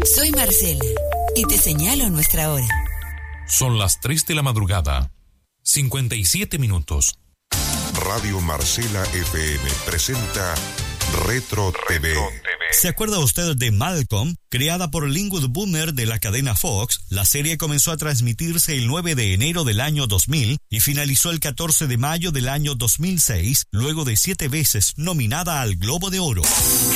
Soy Marcela y te señalo nuestra hora. Son las 3 de la madrugada, 57 minutos. Radio Marcela FM presenta Retro TV. ¿Se acuerda usted de Malcolm? Creada por Linwood Boomer de la cadena Fox, la serie comenzó a transmitirse el 9 de enero del año 2000 y finalizó el 14 de mayo del año 2006, luego de 7 veces nominada al Globo de Oro.